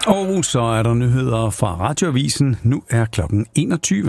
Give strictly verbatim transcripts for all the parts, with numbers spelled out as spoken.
Og så er der nyheder fra Radioavisen. Nu er klokken enogtyve.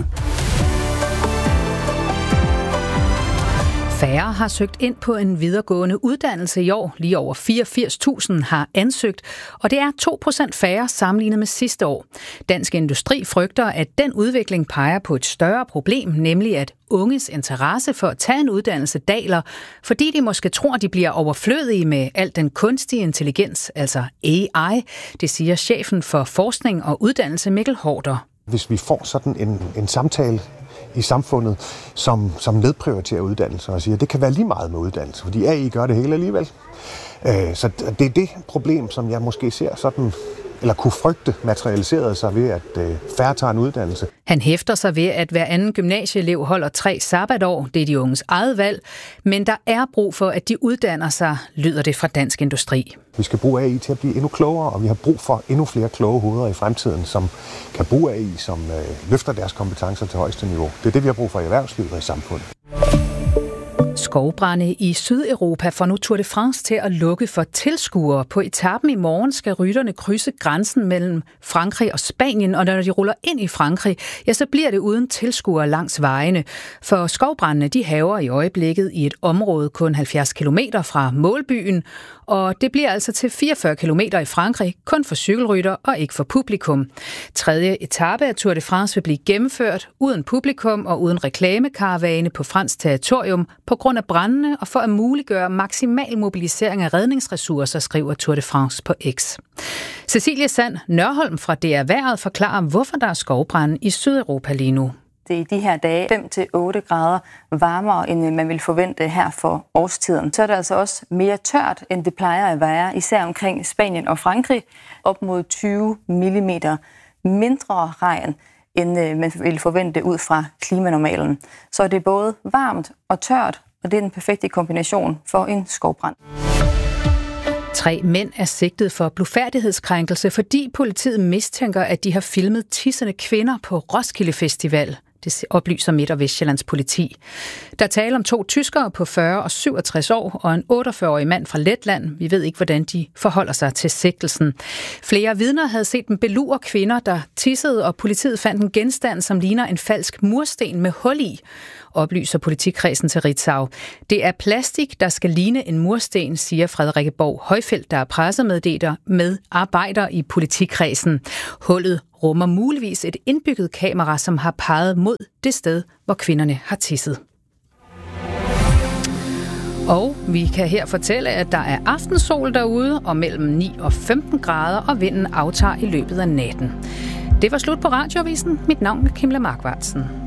Færre har søgt ind på en videregående uddannelse i år. Lige over fireogfirs tusind har ansøgt, og det er to procent færre sammenlignet med sidste år. Dansk Industri frygter, at den udvikling peger på et større problem, nemlig at unges interesse for at tage en uddannelse daler, fordi de måske tror, at de bliver overflødige med al den kunstige intelligens, altså A I. Det siger chefen for forskning og uddannelse, Mikkel Haarder. Hvis vi får sådan en, en samtale i samfundet, som, som nedprioriterer uddannelse og siger, at det kan være lige meget med uddannelse, fordi A I gør det hele alligevel. Øh, så det er det problem, som jeg måske ser sådan, eller kunne frygte materialiseret sig ved, at øh, færre tager en uddannelse. Han hæfter sig ved, at hver anden gymnasieelev holder tre sabbatår. Det er de unges eget valg, men der er brug for, at de uddanner sig, lyder det fra Dansk Industri. Vi skal bruge A I til at blive endnu klogere, og vi har brug for endnu flere kloge hoveder i fremtiden, som kan bruge A I, som øh, løfter deres kompetencer til højeste niveau. Det er det, vi har brug for i erhvervslivet og i samfundet. Skovbrande i Sydeuropa får nu Tour de France til at lukke for tilskuere. På etappen i morgen skal rytterne krydse grænsen mellem Frankrig og Spanien, og når de ruller ind i Frankrig, ja, så bliver det uden tilskuere langs vejene. For skovbrandene, de hærger i øjeblikket i et område kun halvfjerds kilometer fra målbyen, og det bliver altså til fireogfyrre kilometer i Frankrig, kun for cykelrytter og ikke for publikum. Tredje etape af Tour de France vil blive gennemført uden publikum og uden reklamekaravane på fransk territorium på grund af brandene og for at muliggøre maksimal mobilisering af redningsressourcer, skriver Tour de France på X. Cecilie Sand Nørholm fra D R Vejret forklarer, hvorfor der er skovbrande i Sydeuropa lige nu. Det er i de her dage fem til otte grader varmere, end man vil forvente her for årstiden. Så er det altså også mere tørt, end det plejer at være, især omkring Spanien og Frankrig. Op mod tyve millimeter mindre regn, end man vil forvente ud fra klimanormalen. Så det er både varmt og tørt, og det er den perfekte kombination for en skovbrand. Tre mænd er sigtet for blufærdighedskrænkelse, fordi politiet mistænker, at de har filmet tissende kvinder på Roskilde Festival. Det oplyser Midt- og Vestjyllands politi. Der taler om to tyskere på fyrre og syvogtres år og en otteogfyrre-årig mand fra Letland. Vi ved ikke, hvordan de forholder sig til sigtelsen. Flere vidner havde set dem belure kvinder, der tissede, og politiet fandt en genstand, som ligner en falsk mursten med hul i, oplyser politikredsen til Ritzau. Det er plastik, der skal ligne en mursten, siger Frederikke Borg Højfeldt, der er pressemeddeler med arbejder i politikredsen. Hullet rummer muligvis et indbygget kamera, som har peget mod det sted, hvor kvinderne har tisset. Og vi kan her fortælle, at der er aftensol derude, og mellem ni og femten grader, og vinden aftager i løbet af natten. Det var slut på Radioavisen. Mit navn er Kimle Markvartsen.